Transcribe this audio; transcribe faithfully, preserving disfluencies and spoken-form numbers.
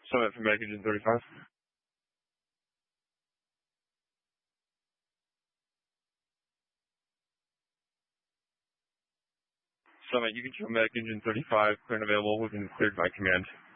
Summit for Medic Engine thirty-five. Summit, you can show Medic Engine thirty-five, clear and available, within cleared by command.